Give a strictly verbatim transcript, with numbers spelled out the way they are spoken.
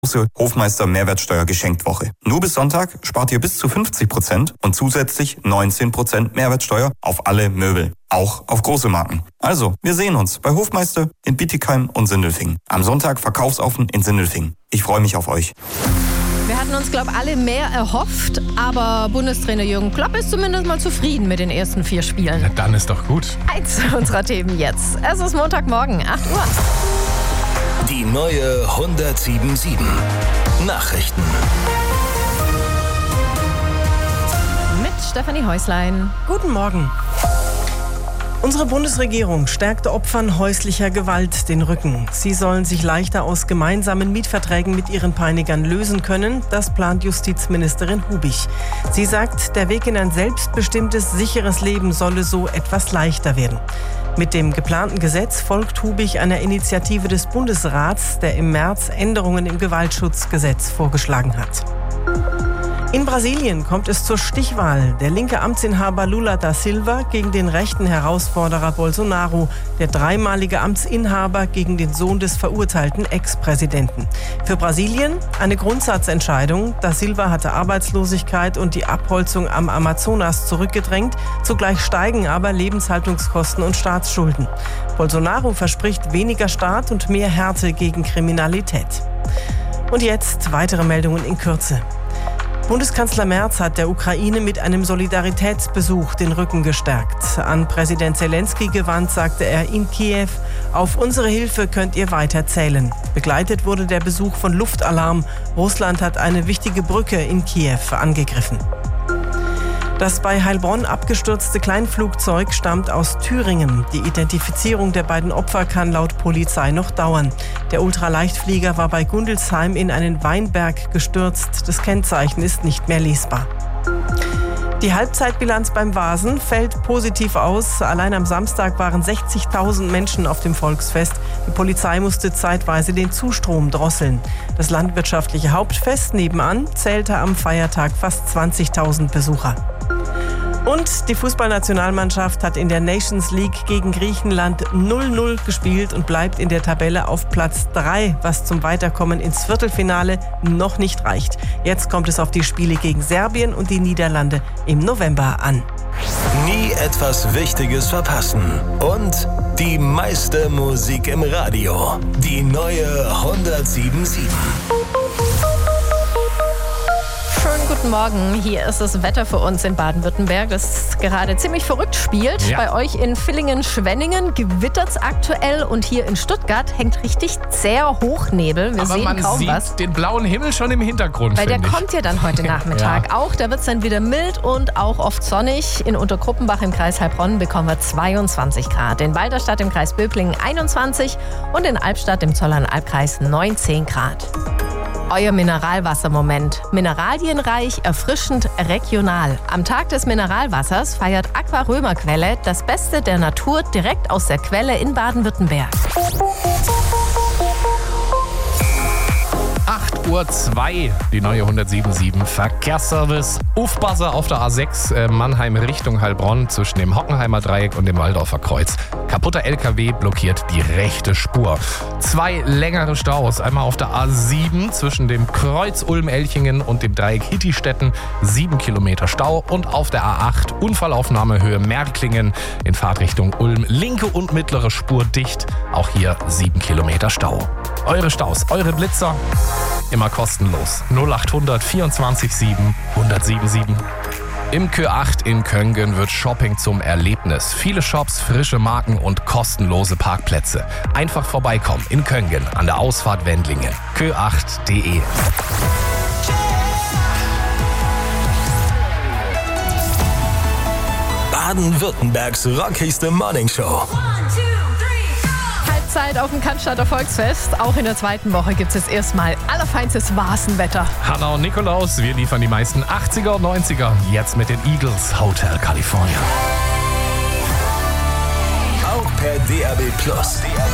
große Hofmeister Mehrwertsteuer-Geschenkwoche. Nur bis Sonntag spart ihr bis zu fünfzig Prozent und zusätzlich neunzehn Prozent Mehrwertsteuer auf alle Möbel. Auch auf große Marken. Also, wir sehen uns bei Hofmeister in Bietigheim und Sindelfingen. Am Sonntag Verkaufsoffen in Sindelfingen. Ich freue mich auf euch. Wir hatten uns, glaube ich, alle mehr erhofft, aber Bundestrainer Jürgen Klopp ist zumindest mal zufrieden mit den ersten vier Spielen. Na, dann ist doch gut. Eins unserer Themen jetzt. Es ist Montagmorgen, acht Uhr. Die neue hundertsieben sieben Nachrichten. Mit Stefanie Häuslein. Guten Morgen. Unsere Bundesregierung stärkt Opfern häuslicher Gewalt den Rücken. Sie sollen sich leichter aus gemeinsamen Mietverträgen mit ihren Peinigern lösen können. Das plant Justizministerin Hubich. Sie sagt, der Weg in ein selbstbestimmtes, sicheres Leben solle so etwas leichter werden. Mit dem geplanten Gesetz folgt Hubich einer Initiative des Bundesrats, der im März Änderungen im Gewaltschutzgesetz vorgeschlagen hat. In Brasilien kommt es zur Stichwahl. Der linke Amtsinhaber Lula da Silva gegen den rechten Herausforderer Bolsonaro, der dreimalige Amtsinhaber gegen den Sohn des verurteilten Ex-Präsidenten. Für Brasilien eine Grundsatzentscheidung. Da Silva hatte Arbeitslosigkeit und die Abholzung am Amazonas zurückgedrängt. Zugleich steigen aber Lebenshaltungskosten und Staatsschulden. Bolsonaro verspricht weniger Staat und mehr Härte gegen Kriminalität. Und jetzt weitere Meldungen in Kürze. Bundeskanzler Merz hat der Ukraine mit einem Solidaritätsbesuch den Rücken gestärkt. An Präsident Zelensky gewandt, sagte er in Kiew, auf unsere Hilfe könnt ihr weiter zählen. Begleitet wurde der Besuch von Luftalarm. Russland hat eine wichtige Brücke in Kiew angegriffen. Das bei Heilbronn abgestürzte Kleinflugzeug stammt aus Thüringen. Die Identifizierung der beiden Opfer kann laut Polizei noch dauern. Der Ultraleichtflieger war bei Gundelsheim in einen Weinberg gestürzt. Das Kennzeichen ist nicht mehr lesbar. Die Halbzeitbilanz beim Vasen fällt positiv aus. Allein am Samstag waren sechzigtausend Menschen auf dem Volksfest. Die Polizei musste zeitweise den Zustrom drosseln. Das landwirtschaftliche Hauptfest nebenan zählte am Feiertag fast zwanzigtausend Besucher. Und die Fußballnationalmannschaft hat in der Nations League gegen Griechenland null null gespielt und bleibt in der Tabelle auf Platz drei, was zum Weiterkommen ins Viertelfinale noch nicht reicht. Jetzt kommt es auf die Spiele gegen Serbien und die Niederlande im November an. Nie etwas Wichtiges verpassen. Und die meiste Musik im Radio. Die neue hundertsieben sieben. Schönen guten Morgen. Hier ist das Wetter für uns in Baden-Württemberg, das gerade ziemlich verrückt spielt. Ja. Bei euch in Villingen-Schwenningen gewittert es aktuell und hier in Stuttgart hängt richtig zäher Hochnebel. Wir Aber sehen man kaum sieht was. den blauen Himmel schon im Hintergrund, Weil der finde ich. kommt ja dann heute Nachmittag Ja. auch. Da wird es dann wieder mild und auch oft sonnig. In Unterkruppenbach im Kreis Heilbronn bekommen wir zweiundzwanzig Grad. In Walderstadt im Kreis Böblingen einundzwanzig und in Albstadt im Zollern-Albkreis neunzehn Grad. Euer Mineralwassermoment. Mineralienreich, erfrischend, regional. Am Tag des Mineralwassers feiert Aqua Römerquelle das Beste der Natur direkt aus der Quelle in Baden-Württemberg. acht Uhr zwei, die neue hundertsieben sieben Verkehrsservice. Aufpasse auf der A sechs äh, Mannheim Richtung Heilbronn zwischen dem Hockenheimer Dreieck und dem Waldorfer Kreuz. Kaputter L K W blockiert die rechte Spur. Zwei längere Staus, einmal auf der A sieben zwischen dem Kreuz Ulm-Elchingen und dem Dreieck Hittistetten, sieben Kilometer Stau. Und auf der A acht Unfallaufnahme Höhe Märklingen in Fahrtrichtung Ulm, linke und mittlere Spur dicht, auch hier sieben Kilometer Stau. Eure Staus, eure Blitzer, immer kostenlos. null acht hundert vierundzwanzig sieben hundertsieben sieben. Im Kö acht in Köngen wird Shopping zum Erlebnis. Viele Shops, frische Marken und kostenlose Parkplätze. Einfach vorbeikommen in Köngen an der Ausfahrt Wendlingen. kö acht punkt de. Baden-Württembergs rockigste Morningshow. Halbzeit auf dem Cannstatter Volksfest. Auch in der zweiten Woche gibt es erstmal allerfeinstes Vasenwetter. Hanna und Nikolaus, wir liefern die meisten achtziger und neunziger. Jetzt mit den Eagles, Hotel California. Auch per D A B Plus.